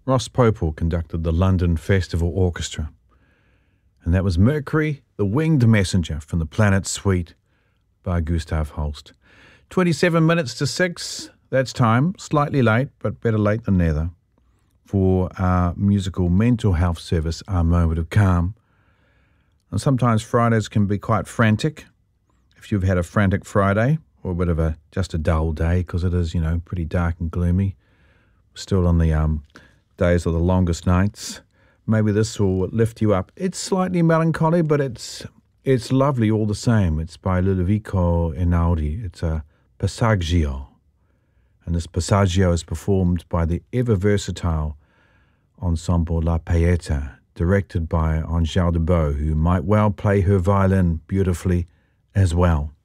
Ross Popel conducted the London Festival Orchestra. And that was Mercury, the Winged Messenger from the Planet Suite by Gustav Holst. 27 minutes to 6, that's time. Slightly late, but better late than never. For our musical mental health service, Our Moment of Calm. And sometimes Fridays can be quite frantic. If you've had a frantic Friday, or a bit of just a dull day, because it is, pretty dark and gloomy. Still on the days of the longest nights. Maybe this will lift you up. It's slightly melancholy, but it's lovely all the same. It's by Ludovico Einaudi. It's a Passaggio. And this Passaggio is performed by the ever-versatile Ensemble La Pieta, directed by Angèle Debeau, who might well play her violin beautifully as well.